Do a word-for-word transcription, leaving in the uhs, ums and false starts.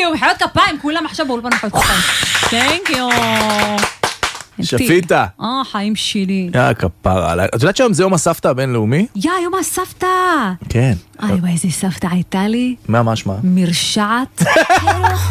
יו, מחיאות כפיים, כולם עכשיו באולפן מחיאות כפיים. תנק יו. שפיטה. אה, חיים שלי. יא כפרה. את יודעת שהיום זה יום הסבתא הבינלאומי? יא, יום הסבתא. כן. איי, וואי, איזה סבתא הייתה לי. מה משמע? מרשעת.